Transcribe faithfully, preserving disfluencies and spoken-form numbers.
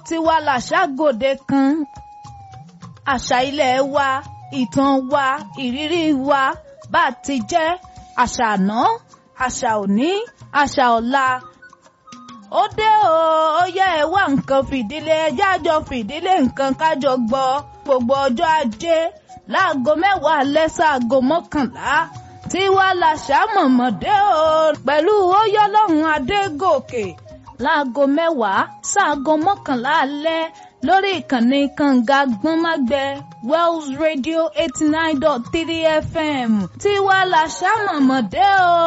tiwa làṣà gòde kan àṣà ilẹ̀ wa ìtàn wa ìrírí wa bá ti jẹ́ àṣà àná àṣà òní àṣà ọ̀la ó dé o ó yẹ ẹ wá nǹkan fìdílé ẹjẹ́ àjọ fìdílé nǹkan kájọ gbọ́ gbogbo ọjọ́ ajé láago mẹ́wàá alẹ́ sáago mọ́kànlá tiwa làṣà mọ̀mọ́dé o pẹ̀lú Oyọ́lọ́run Adégòkè láago mẹ́wàá sáago mọ́kànlá alẹ́ lórí ìkànnì kànga gbọ́nmágbẹ́ Wells Radio eighty nine dot three F M tiwa làṣà mọ̀mọ́dé o.